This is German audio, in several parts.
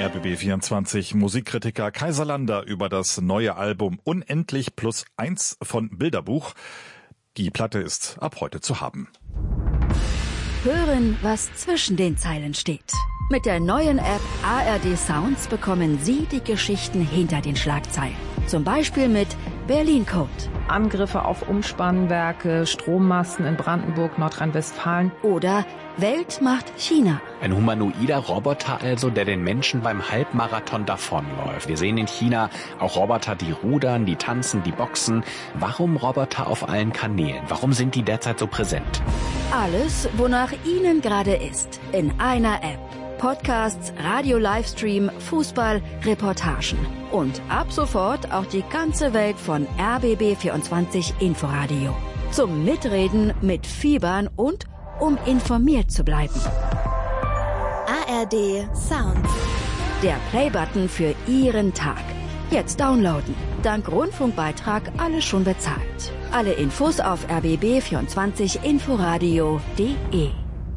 RBB24 Musikkritiker Kaiser Lander über das neue Album Unendlich +1 von Bilderbuch. Die Platte ist ab heute zu haben. Hören, was zwischen den Zeilen steht. Mit der neuen App ARD Sounds bekommen Sie die Geschichten hinter den Schlagzeilen. Zum Beispiel mit Berlin Code. Angriffe auf Umspannwerke, Strommasten in Brandenburg, Nordrhein-Westfalen. Oder Welt macht China. Ein humanoider Roboter also, der den Menschen beim Halbmarathon davonläuft. Wir sehen in China auch Roboter, die rudern, die tanzen, die boxen. Warum Roboter auf allen Kanälen? Warum sind die derzeit so präsent? Alles, wonach Ihnen gerade ist, in einer App. Podcasts, Radio-Livestream, Fußball, Reportagen. Und ab sofort auch die ganze Welt von RBB24 Inforadio. Zum Mitreden, Mitfiebern und um informiert zu bleiben. ARD Sounds. Der Playbutton für Ihren Tag. Jetzt downloaden. Dank Rundfunkbeitrag alles schon bezahlt. Alle Infos auf rbb24inforadio.de.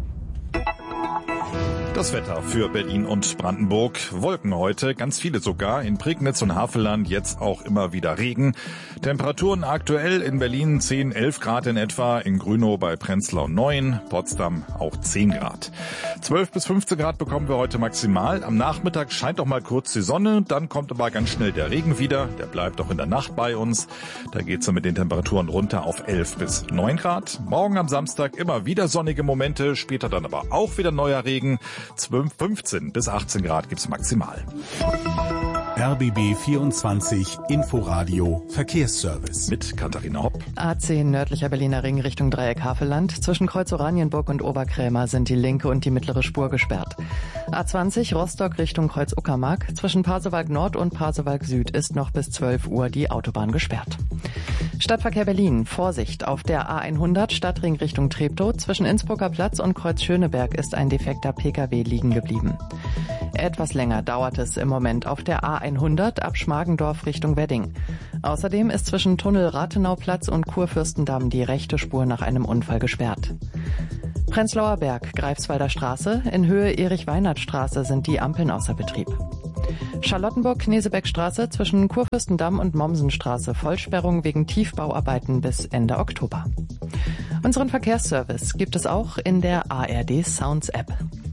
Das Wetter für Berlin und Brandenburg. Wolken heute, ganz viele sogar. In Prignitz und Havelland jetzt auch immer wieder Regen. Temperaturen aktuell in Berlin 10, 11 Grad in etwa. In Grünow bei Prenzlau 9, Potsdam auch 10 Grad. 12 bis 15 Grad bekommen wir heute maximal. Am Nachmittag scheint auch mal kurz die Sonne. Dann kommt aber ganz schnell der Regen wieder. Der bleibt auch in der Nacht bei uns. Da geht's dann mit den Temperaturen runter auf 11 bis 9 Grad. Morgen am Samstag immer wieder sonnige Momente. Später dann aber auch wieder neuer Regen. 15 bis 18 Grad gibt's maximal. RBB 24 Inforadio Verkehrsservice. Mit Katharina Hopp. A10 nördlicher Berliner Ring Richtung Dreieck Havelland. Zwischen Kreuz Oranienburg und Oberkrämer sind die linke und die mittlere Spur gesperrt. A20 Rostock Richtung Kreuz Uckermark. Zwischen Pasewalk Nord und Pasewalk Süd ist noch bis 12 Uhr die Autobahn gesperrt. Stadtverkehr Berlin. Vorsicht. Auf der A100 Stadtring Richtung Treptow. Zwischen Innsbrucker Platz und Kreuz Schöneberg ist ein defekter Pkw liegen geblieben. Etwas länger dauert es im Moment auf der A100 ab Schmargendorf Richtung Wedding. Außerdem ist zwischen Tunnel Rathenauplatz und Kurfürstendamm die rechte Spur nach einem Unfall gesperrt. Prenzlauer Berg, Greifswalder Straße, in Höhe Erich-Weinert-Straße sind die Ampeln außer Betrieb. Charlottenburg-Knesebeck-Straße zwischen Kurfürstendamm und Mommsenstraße Vollsperrung wegen Tiefbauarbeiten bis Ende Oktober. Unseren Verkehrsservice gibt es auch in der ARD Sounds App.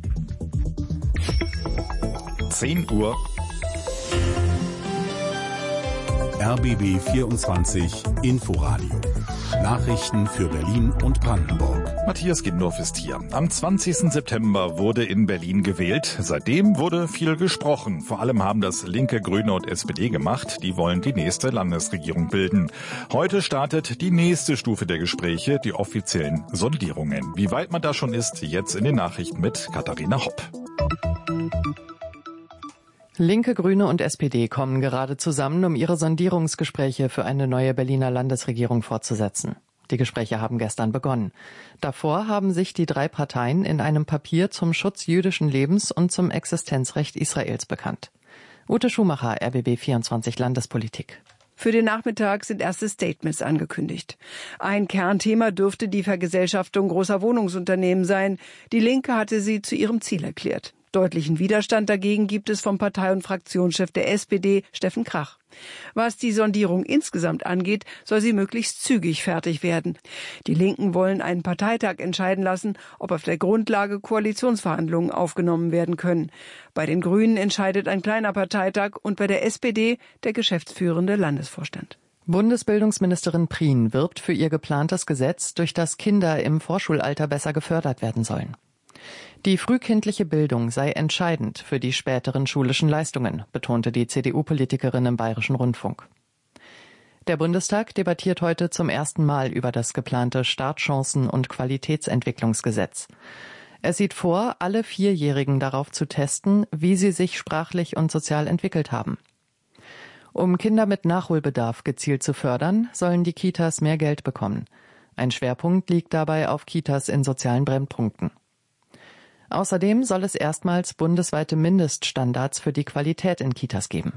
10 Uhr. RBB 24 Inforadio. Nachrichten für Berlin und Brandenburg. Matthias Gindorf ist hier. Am 20. September wurde in Berlin gewählt. Seitdem wurde viel gesprochen. Vor allem haben das Linke, Grüne und SPD gemacht. Die wollen die nächste Landesregierung bilden. Heute startet die nächste Stufe der Gespräche, die offiziellen Sondierungen. Wie weit man da schon ist, jetzt in den Nachrichten mit Katharina Hopp. Linke, Grüne und SPD kommen gerade zusammen, um ihre Sondierungsgespräche für eine neue Berliner Landesregierung fortzusetzen. Die Gespräche haben gestern begonnen. Davor haben sich die drei Parteien in einem Papier zum Schutz jüdischen Lebens und zum Existenzrecht Israels bekannt. Ute Schumacher, RBB 24 Landespolitik. Für den Nachmittag sind erste Statements angekündigt. Ein Kernthema dürfte die Vergesellschaftung großer Wohnungsunternehmen sein. Die Linke hatte sie zu ihrem Ziel erklärt. Deutlichen Widerstand dagegen gibt es vom Partei- und Fraktionschef der SPD, Steffen Krach. Was die Sondierung insgesamt angeht, soll sie möglichst zügig fertig werden. Die Linken wollen einen Parteitag entscheiden lassen, ob auf der Grundlage Koalitionsverhandlungen aufgenommen werden können. Bei den Grünen entscheidet ein kleiner Parteitag und bei der SPD der geschäftsführende Landesvorstand. Bundesbildungsministerin Prien wirbt für ihr geplantes Gesetz, durch das Kinder im Vorschulalter besser gefördert werden sollen. Die frühkindliche Bildung sei entscheidend für die späteren schulischen Leistungen, betonte die CDU-Politikerin im Bayerischen Rundfunk. Der Bundestag debattiert heute zum ersten Mal über das geplante Startchancen- und Qualitätsentwicklungsgesetz. Es sieht vor, alle Vierjährigen darauf zu testen, wie sie sich sprachlich und sozial entwickelt haben. Um Kinder mit Nachholbedarf gezielt zu fördern, sollen die Kitas mehr Geld bekommen. Ein Schwerpunkt liegt dabei auf Kitas in sozialen Brennpunkten. Außerdem soll es erstmals bundesweite Mindeststandards für die Qualität in Kitas geben.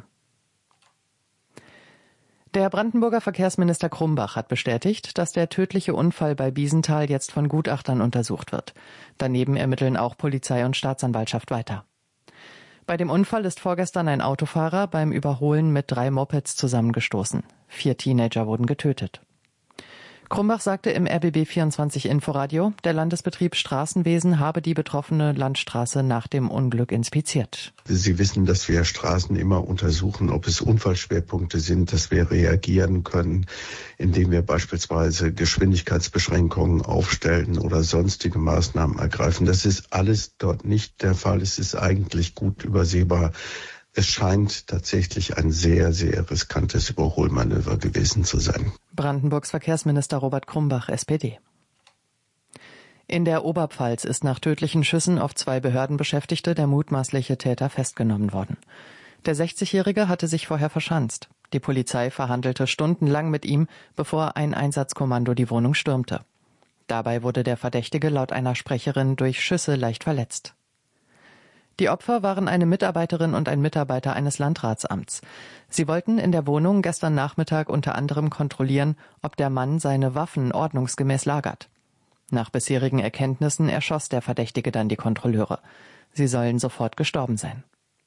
Der Brandenburger Verkehrsminister Krumbach hat bestätigt, dass der tödliche Unfall bei Biesenthal jetzt von Gutachtern untersucht wird. Daneben ermitteln auch Polizei und Staatsanwaltschaft weiter. Bei dem Unfall ist vorgestern ein Autofahrer beim Überholen mit 3 Mopeds zusammengestoßen. 4 Teenager wurden getötet. Krumbach sagte im RBB24 Inforadio, der Landesbetrieb Straßenwesen habe die betroffene Landstraße nach dem Unglück inspiziert. Sie wissen, dass wir Straßen immer untersuchen, ob es Unfallschwerpunkte sind, dass wir reagieren können, indem wir beispielsweise Geschwindigkeitsbeschränkungen aufstellen oder sonstige Maßnahmen ergreifen. Das ist alles dort nicht der Fall. Es ist eigentlich gut übersehbar. Es scheint tatsächlich ein sehr, sehr riskantes Überholmanöver gewesen zu sein. Brandenburgs Verkehrsminister Robert Krumbach, SPD. In der Oberpfalz ist nach tödlichen Schüssen auf 2 Behördenbeschäftigte der mutmaßliche Täter festgenommen worden. Der 60-Jährige hatte sich vorher verschanzt. Die Polizei verhandelte stundenlang mit ihm, bevor ein Einsatzkommando die Wohnung stürmte. Dabei wurde der Verdächtige laut einer Sprecherin durch Schüsse leicht verletzt. Die Opfer waren eine Mitarbeiterin und ein Mitarbeiter eines Landratsamts. Sie wollten in der Wohnung gestern Nachmittag unter anderem kontrollieren, ob der Mann seine Waffen ordnungsgemäß lagert. Nach bisherigen Erkenntnissen erschoss der Verdächtige dann die Kontrolleure. Sie sollen sofort gestorben sein.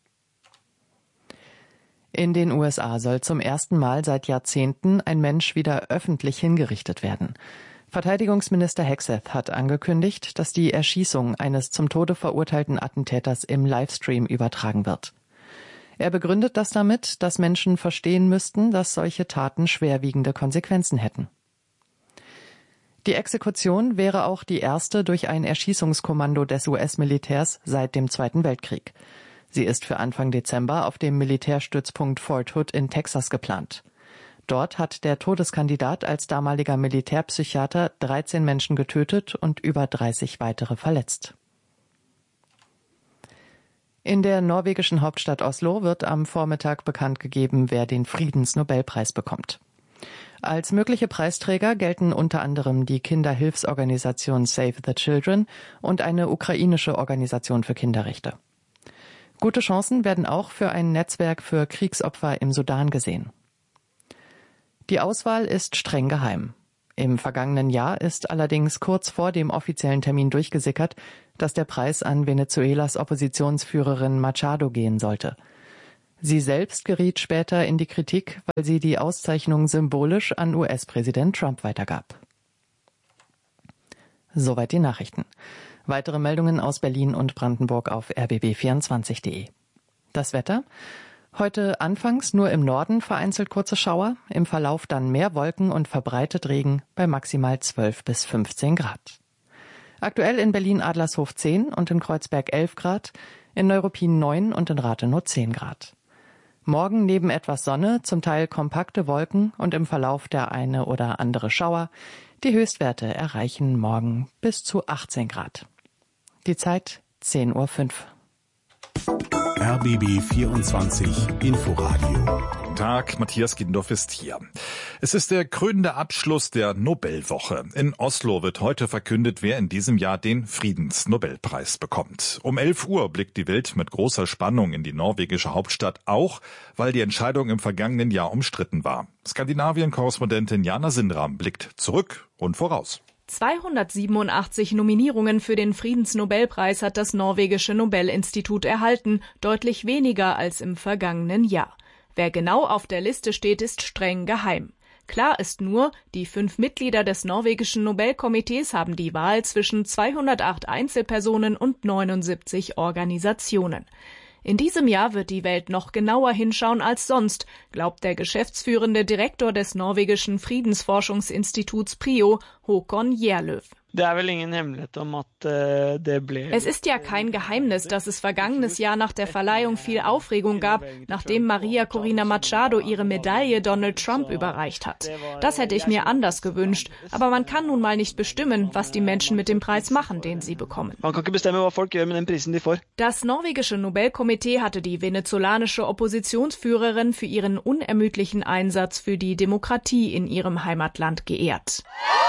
In den USA soll zum ersten Mal seit Jahrzehnten ein Mensch wieder öffentlich hingerichtet werden. Verteidigungsminister Hegseth hat angekündigt, dass die Erschießung eines zum Tode verurteilten Attentäters im Livestream übertragen wird. Er begründet das damit, dass Menschen verstehen müssten, dass solche Taten schwerwiegende Konsequenzen hätten. Die Exekution wäre auch die erste durch ein Erschießungskommando des US-Militärs seit dem Zweiten Weltkrieg. Sie ist für Anfang Dezember auf dem Militärstützpunkt Fort Hood in Texas geplant. Dort hat der Todeskandidat als damaliger Militärpsychiater 13 Menschen getötet und über 30 weitere verletzt. In der norwegischen Hauptstadt Oslo wird am Vormittag bekannt gegeben, wer den Friedensnobelpreis bekommt. Als mögliche Preisträger gelten unter anderem die Kinderhilfsorganisation Save the Children und eine ukrainische Organisation für Kinderrechte. Gute Chancen werden auch für ein Netzwerk für Kriegsopfer im Sudan gesehen. Die Auswahl ist streng geheim. Im vergangenen Jahr ist allerdings kurz vor dem offiziellen Termin durchgesickert, dass der Preis an Venezuelas Oppositionsführerin Machado gehen sollte. Sie selbst geriet später in die Kritik, weil sie die Auszeichnung symbolisch an US-Präsident Trump weitergab. Soweit die Nachrichten. Weitere Meldungen aus Berlin und Brandenburg auf rbb24.de. Das Wetter? Heute anfangs nur im Norden vereinzelt kurze Schauer, im Verlauf dann mehr Wolken und verbreitet Regen bei maximal 12 bis 15 Grad. Aktuell in Berlin-Adlershof 10 und in Kreuzberg 11 Grad, in Neuruppin 9 und in Rathenow 10 Grad. Morgen neben etwas Sonne, zum Teil kompakte Wolken und im Verlauf der eine oder andere Schauer. Die Höchstwerte erreichen morgen bis zu 18 Grad. Die Zeit 10:05 Uhr. RBB 24 Inforadio. Guten Tag, Matthias Gindorf ist hier. Es ist der krönende Abschluss der Nobelwoche. In Oslo wird heute verkündet, wer in diesem Jahr den Friedensnobelpreis bekommt. Um 11 Uhr blickt die Welt mit großer Spannung in die norwegische Hauptstadt, auch weil die Entscheidung im vergangenen Jahr umstritten war. Skandinavien-Korrespondentin Jana Sindram blickt zurück und voraus. 287 Nominierungen für den Friedensnobelpreis hat das norwegische Nobelinstitut erhalten, deutlich weniger als im vergangenen Jahr. Wer genau auf der Liste steht, ist streng geheim. Klar ist nur, die 5 Mitglieder des norwegischen Nobelkomitees haben die Wahl zwischen 208 Einzelpersonen und 79 Organisationen. In diesem Jahr wird die Welt noch genauer hinschauen als sonst, glaubt der geschäftsführende Direktor des norwegischen Friedensforschungsinstituts PRIO, Håkon Gjerlöw. Es ist ja kein Geheimnis, dass es vergangenes Jahr nach der Verleihung viel Aufregung gab, nachdem Maria Corina Machado ihre Medaille Donald Trump überreicht hat. Das hätte ich mir anders gewünscht, aber man kann nun mal nicht bestimmen, was die Menschen mit dem Preis machen, den sie bekommen. Das norwegische Nobelkomitee hatte die venezolanische Oppositionsführerin für ihren unermüdlichen Einsatz für die Demokratie in ihrem Heimatland geehrt.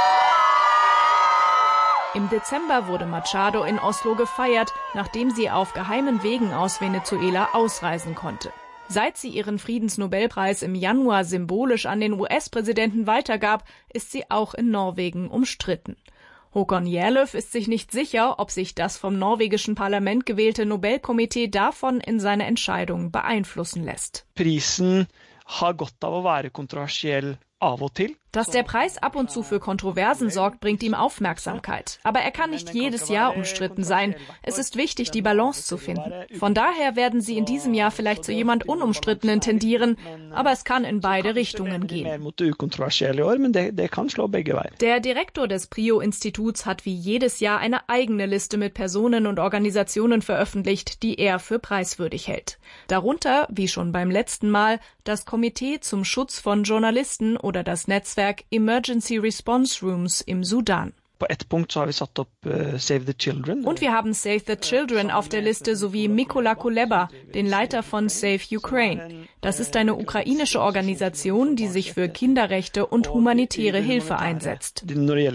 Im Dezember wurde Machado in Oslo gefeiert, nachdem sie auf geheimen Wegen aus Venezuela ausreisen konnte. Seit sie ihren Friedensnobelpreis im Januar symbolisch an den US-Präsidenten weitergab, ist sie auch in Norwegen umstritten. Håkon Järlöv ist sich nicht sicher, ob sich das vom norwegischen Parlament gewählte Nobelkomitee davon in seine Entscheidung beeinflussen lässt. Prisen har godt av å være kontroversiell av og til. Dass der Preis ab und zu für Kontroversen sorgt, bringt ihm Aufmerksamkeit. Aber er kann nicht jedes Jahr umstritten sein. Es ist wichtig, die Balance zu finden. Von daher werden sie in diesem Jahr vielleicht zu jemand Unumstrittenen tendieren, aber es kann in beide Richtungen gehen. Der Direktor des Prio-Instituts hat wie jedes Jahr eine eigene Liste mit Personen und Organisationen veröffentlicht, die er für preiswürdig hält. Darunter, wie schon beim letzten Mal, das Komitee zum Schutz von Journalisten oder das Netzwerk Emergency Response Rooms im Sudan. Und wir haben Save the Children auf der Liste sowie Mykola Kuleba, den Leiter von Save Ukraine. Das ist eine ukrainische Organisation, die sich für Kinderrechte und humanitäre Hilfe einsetzt.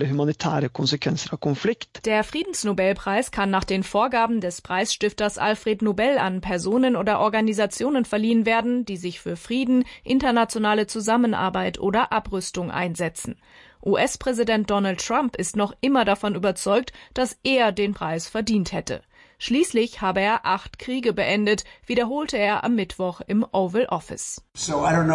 Der Friedensnobelpreis kann nach den Vorgaben des Preisstifters Alfred Nobel an Personen oder Organisationen verliehen werden, die sich für Frieden, internationale Zusammenarbeit oder Abrüstung einsetzen. US-Präsident Donald Trump ist noch immer davon überzeugt, dass er den Preis verdient hätte. Schließlich habe er 8 Kriege beendet, wiederholte er am Mittwoch im Oval Office. Ich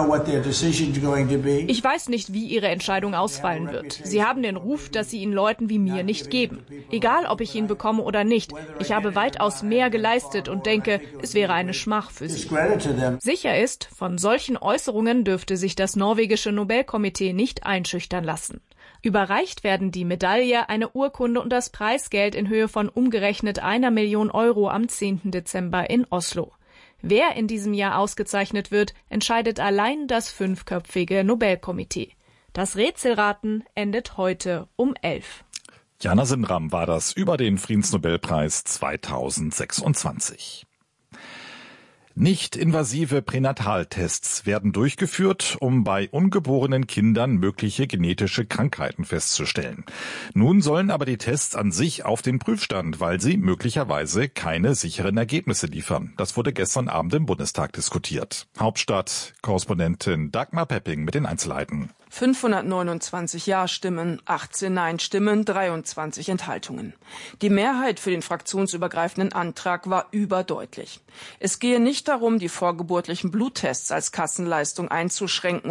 weiß nicht, wie ihre Entscheidung ausfallen wird. Sie haben den Ruf, dass sie ihn Leuten wie mir nicht geben. Egal, ob ich ihn bekomme oder nicht, ich habe weitaus mehr geleistet und denke, es wäre eine Schmach für sie. Sicher ist, von solchen Äußerungen dürfte sich das norwegische Nobelkomitee nicht einschüchtern lassen. Überreicht werden die Medaille, eine Urkunde und das Preisgeld in Höhe von umgerechnet 1 Million Euro am 10. Dezember in Oslo. Wer in diesem Jahr ausgezeichnet wird, entscheidet allein das 5-köpfige Nobelkomitee. Das Rätselraten endet heute um 11. Jana Sindram war das über den Friedensnobelpreis 2026. Nicht-invasive Pränataltests werden durchgeführt, um bei ungeborenen Kindern mögliche genetische Krankheiten festzustellen. Nun sollen aber die Tests an sich auf den Prüfstand, weil sie möglicherweise keine sicheren Ergebnisse liefern. Das wurde gestern Abend im Bundestag diskutiert. Hauptstadt-Korrespondentin Dagmar Pepping mit den Einzelheiten. 529 Ja-Stimmen, 18 Nein-Stimmen, 23 Enthaltungen. Die Mehrheit für den fraktionsübergreifenden Antrag war überdeutlich. Es gehe nicht darum, die vorgeburtlichen Bluttests als Kassenleistung einzuschränken